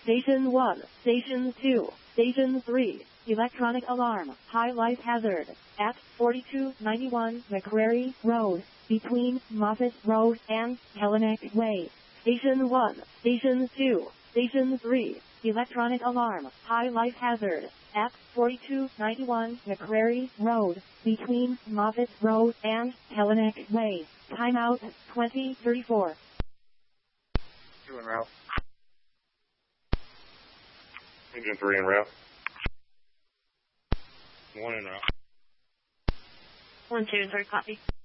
Station 1, Station 2, Station 3, electronic alarm, high life hazard, at 4291 McCrary Road, between Moffett Road and Hellenic Way. Station 1, Station 2, Station 3, electronic alarm, high life hazard, at 4291 McCrary Road, between Moffett Road and Hellenic Way. Timeout 2034. 2 en route. Engine 3 en route. 1 en route. 1, 2, and 3, copy.